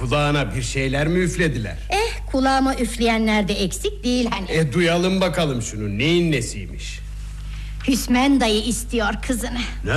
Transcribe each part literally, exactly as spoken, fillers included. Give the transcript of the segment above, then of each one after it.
kulağına bir şeyler mi üflediler? Eh, kulağıma üfleyenler de eksik değil hani. E duyalım bakalım şunu, neyin nesiymiş? Hüsmen dayı istiyor kızını. Ne?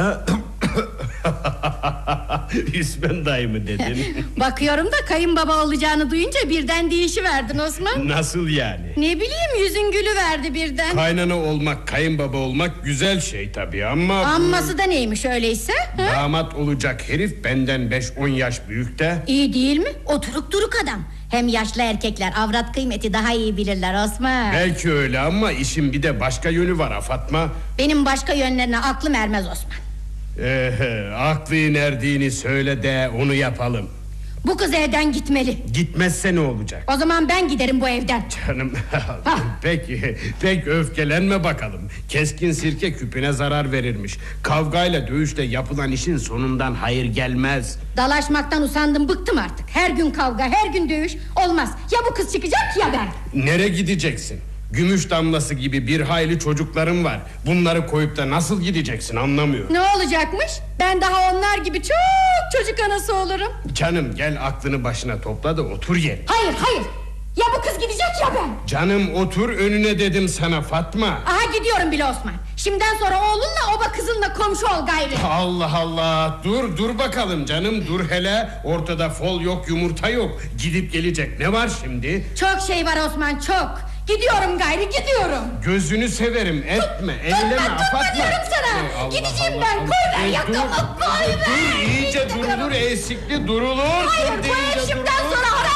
Hüsmen dayı mı dedin? Bakıyorum da kayınbaba olacağını duyunca birden değişiverdin Osman. Nasıl yani? Ne bileyim, yüzün gülüverdi birden. Kaynana olmak, kayınbaba olmak güzel şey tabii ama... Amması da neymiş öyleyse? Ha? Damat olacak herif benden beş on yaş büyük de. İyi değil mi? Oturuk duruk adam. Hem yaşlı erkekler avrat kıymeti daha iyi bilirler Osman. Belki öyle ama işin bir de başka yönü var ha Fatma. Benim başka yönlerine aklım ermez Osman. Ee, aklın erdiğini söyle de onu yapalım. Bu kız evden gitmeli. Gitmezse ne olacak? O zaman ben giderim bu evden. Canım peki, pek öfkelenme bakalım. Keskin sirke küpüne zarar verirmiş. Kavgayla dövüşle yapılan işin sonundan hayır gelmez. Dalaşmaktan usandım, bıktım artık. Her gün kavga, her gün dövüş. Olmaz, ya bu kız çıkacak ya ben. Nereye gideceksin? Gümüş damlası gibi bir hayli çocuklarım var. Bunları koyup da nasıl gideceksin anlamıyorum. Ne olacakmış? Ben daha onlar gibi çok çocuk anası olurum. Canım gel aklını başına topla da otur ye. Hayır hayır, ya bu kız gidecek ya ben. Canım otur önüne dedim sana Fatma. Aha gidiyorum bile Osman. Şimdiden sonra oğlunla oba kızınla komşu ol gayri. Allah Allah, dur dur bakalım canım, dur hele. Ortada fol yok, yumurta yok. Gidip gelecek ne var şimdi? Çok şey var Osman, çok. Gidiyorum gayri, gidiyorum. Gözünü severim, etme, Tut, elleme, tutma, tutma afatma. diyorum sana. Allah Gideceğim Allah, ben, Allah. koy ver E, yakamı, dur, koy ver. Dur iyice durulur, esikli durulur. Hayır, Dur bu deyince ev şimdiden durulur. sonra